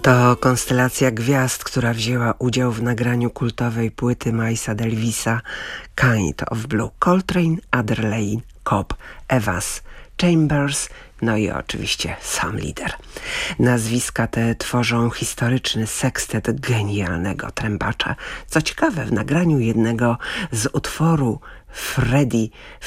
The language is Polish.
To konstelacja gwiazd, która wzięła udział w nagraniu kultowej płyty Milesa Davisa Kind of Blue. Coltrane, Adderley, Cobb, Evans, Chambers, no i oczywiście sam lider. Nazwiska te tworzą historyczny sekstet genialnego trębacza. Co ciekawe, w nagraniu jednego z utworu Freddie